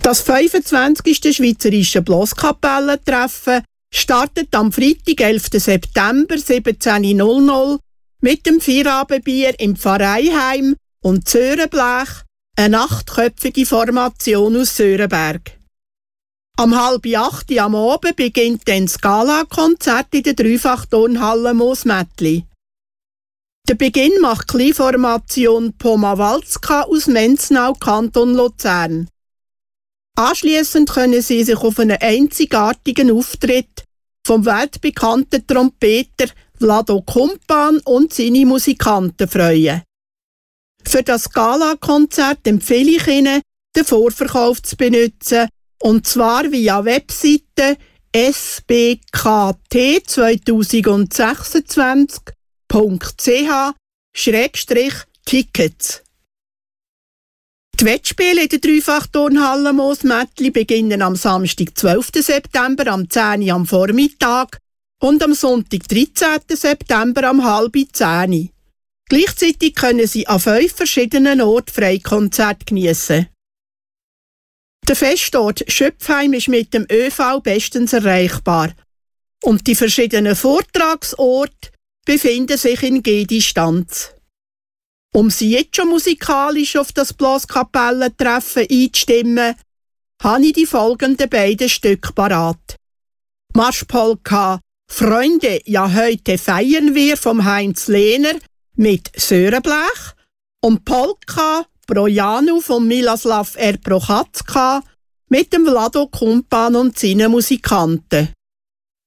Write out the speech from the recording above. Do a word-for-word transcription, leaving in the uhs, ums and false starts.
Das fünfundzwanzigste Schweizerische Blaskapellentreffen startet am Freitag, elften September, siebzehn Uhr null null mit dem Feierabendbier im Pfarreiheim und Zöhrenblech, eine achtköpfige Formation aus Sörenberg. Am halb acht am Abend beginnt dann das Gala-Konzert in der Dreifachturnhalle Moosmättli. Der Beginn macht die Kleinformation Poma Walzka aus Menznau, Kanton Luzern. Anschliessend können Sie sich auf einen einzigartigen Auftritt vom weltbekannten Trompeter Vlado Kumpan und seine Musikanten freuen. Für das Gala-Konzert empfehle ich Ihnen, den Vorverkauf zu benutzen, und zwar via Webseite s b k t zwanzig sechsundzwanzig punkt c h Tickets. Die Wettspiele in der Dreifachturnhalle Moosmättli beginnen am Samstag, zwölften September am zehn Uhr am Vormittag und am Sonntag, dreizehnten September am halb zehn. Gleichzeitig können Sie an fünf verschiedenen Orten Freikonzerte geniessen. Der Festort Schöpfheim ist mit dem ÖV bestens erreichbar und die verschiedenen Vortragsorte befinden sich in Gehdistanz. Um Sie jetzt schon musikalisch auf das Blaskapellentreffen einzustimmen, habe ich die folgenden beiden Stücke parat. Marschpolka «Freunde, ja heute feiern wir» vom Heinz Lehner mit Sörenblech und Polka Brojanu von Miloslav R. Prochatzka mit dem Vlado Kumpan und seinen Musikanten.